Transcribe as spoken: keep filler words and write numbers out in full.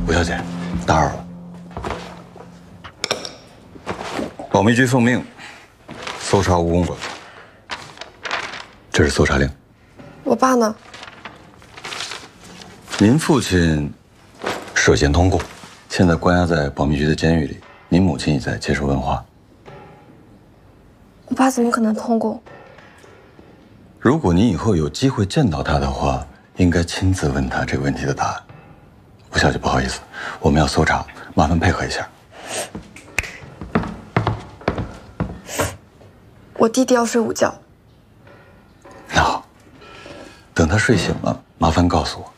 吴小姐，打扰了。保密局奉命搜查吴公馆，这是搜查令。 我爸呢？ 您父亲涉嫌通共，现在关押在保密局的监狱里。您母亲也在接受问话。 我爸怎么可能通共？ 如果您以后有机会见到他的话，应该亲自问他这个问题的答案。吴小姐，不好意思，我们要搜查，麻烦配合一下。 我弟弟要睡午觉。 那好，等他睡醒了，麻烦告诉我。